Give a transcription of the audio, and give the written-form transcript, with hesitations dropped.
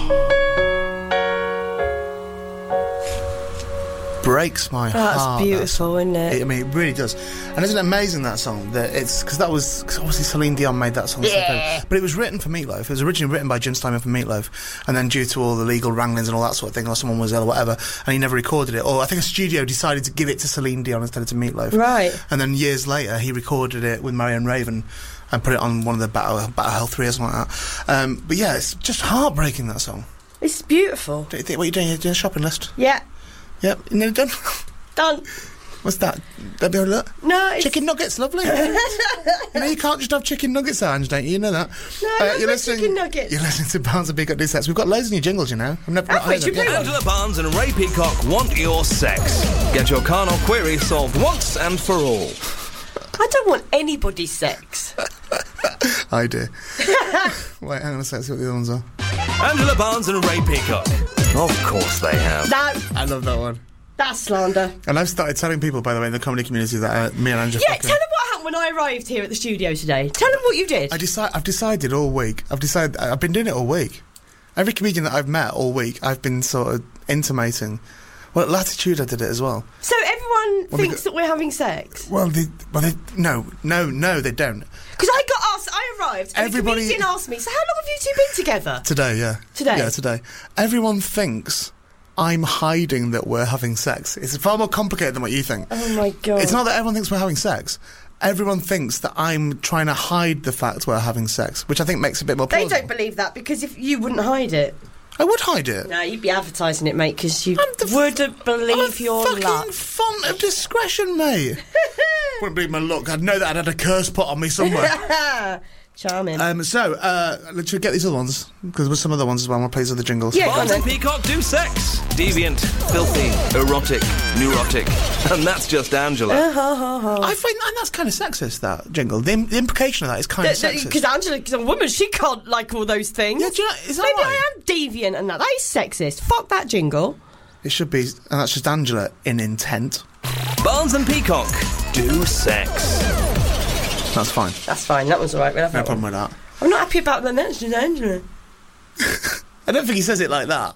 Breaks my heart. That's beautiful, isn't it? I mean, it really does. And isn't it amazing, that song? That it's because that was cause obviously Celine Dion made that song. Yeah. But it was written for Meatloaf. It was originally written by Jim Steinman for Meatloaf, and then due to all the legal wranglings and all that sort of thing, or someone was ill or whatever, and he never recorded it. Or I think a studio decided to give it to Celine Dion instead of to Meatloaf. Right. And then years later, he recorded it with Marianne Raven and put it on one of the Battle Health 3 or something like that. But yeah, it's just heartbreaking, that song. It's beautiful. What are you doing? You're doing a shopping list? Yeah. Yep. You nearly done? Done. What's that? Let me have a look. No, it's... Chicken nuggets, lovely. You know, you can't just have chicken nuggets, Ange, don't you? You know that. No, you're chicken nuggets. You're listening to Barnes and Peacock Do Sex. We've got loads of new jingles, you know. I've never heard them yet. Angela Barnes and Ray Peacock want your sex. Get your carnal query solved once and for all. I don't want anybody's sex. I do. Wait, hang on a sec, see what the other ones are. Angela Barnes and Ray Peacock. Of course they have. No. I love that one. That's slander. And I've started telling people, by the way, in the comedy community that me and Angela... Yeah, tell them what happened when I arrived here at the studio today. Tell them what you did. I've decided all week. I've been doing it all week. Every comedian that I've met all week, I've been sort of intimating. Well, at Latitude I did it as well. So everyone thinks that we're having sex? No, they don't. Because I got asked, I arrived, and Everybody... the comedian asked me, so how long have you two been together? Today, yeah. Today? Yeah, today. Everyone thinks I'm hiding that we're having sex. It's far more complicated than what you think. Oh my God. It's not that everyone thinks we're having sex. Everyone thinks that I'm trying to hide the fact we're having sex, which I think makes it a bit more plausible. They don't believe that, because if you wouldn't hide it... I would hide it. No, you'd be advertising it, mate, because you wouldn't believe your luck. I'm a fucking font of discretion, mate. Wouldn't believe my luck. I'd know that I'd had a curse put on me somewhere. Charming. Let's get these other ones, because there's some other ones as well. We'll play some other jingles. Yeah, Barnes and Peacock Do Sex. Deviant, filthy, erotic, neurotic. And that's just Angela. I find and that's kind of sexist, that jingle. The implication of that is kind of sexist. Because Angela's a woman, she can't like all those things. Yeah, do you know, is that Maybe right? I am deviant and that. That is sexist. Fuck that jingle. It should be, and that's just Angela in intent. Barnes and Peacock Do Sex. That's fine. That's fine, that was alright. We'll have No that problem one. with that. I'm not happy about the mention of Angela. I don't think he says it like that.